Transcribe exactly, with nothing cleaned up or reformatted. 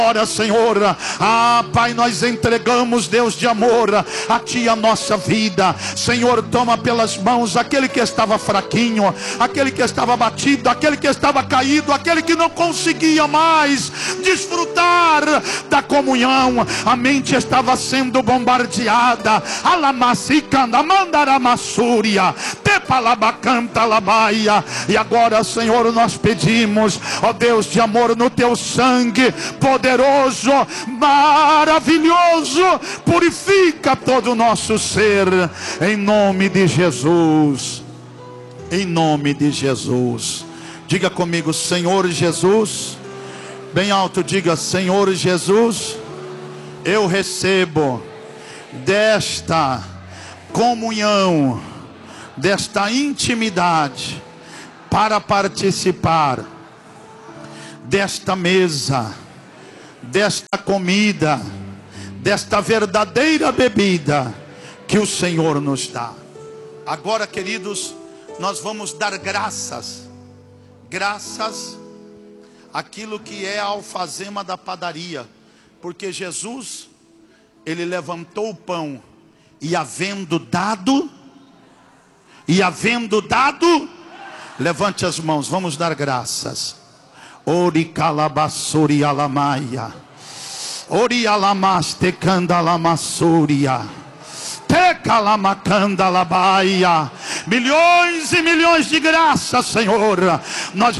Ora, Senhor, ah, Pai, nós entregamos, Deus de amor, a Ti a nossa vida. Senhor, toma pelas mãos aquele que estava fraquinho, aquele que estava batido, aquele que estava caído, aquele que não conseguia mais desfrutar da comunhão. A mente estava sendo bombardeada. Alamasicanda, mandaramassuria, tepalabacanta labaia. E agora, Senhor, nós pedimos, ó Deus de amor, no Teu sangue poderoso, maravilhoso, purifica todo o nosso ser, em nome de Jesus, em nome de Jesus. Diga comigo, Senhor Jesus, bem alto, diga, Senhor Jesus, eu recebo desta comunhão, desta intimidade, para participar desta mesa, desta comida, desta verdadeira bebida que o Senhor nos dá. Agora, queridos, nós vamos dar graças, graças àquilo que é a alfazema da padaria, porque Jesus, Ele levantou o pão, e havendo dado, e havendo dado, levante as mãos, vamos dar graças. Ori calabasuri alamaia, ori alamaste candalamassuria, te calamakanda labaia. Milhões e milhões de graças, Senhor. Nós